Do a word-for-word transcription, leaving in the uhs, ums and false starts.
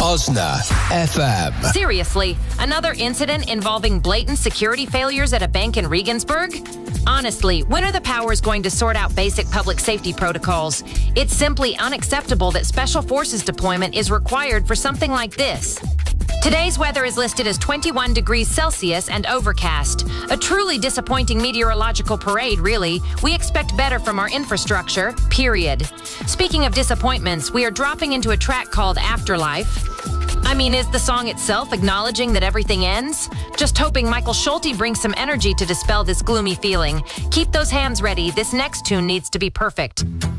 Osna F M. Seriously, another incident involving blatant security failures at a bank in Regensburg? Honestly, when are the powers going to sort out basic public safety protocols? It's simply unacceptable that special forces deployment is required for something like this. Today's weather is listed as twenty-one degrees Celsius and overcast. A truly disappointing meteorological parade, really. We expect better from our infrastructure, period. Speaking of disappointments, we are dropping into a track called Afterlife. I mean, is the song itself acknowledging that everything ends? Just hoping Michael Schulte brings some energy to dispel this gloomy feeling. Keep those hands ready. This next tune needs to be perfect.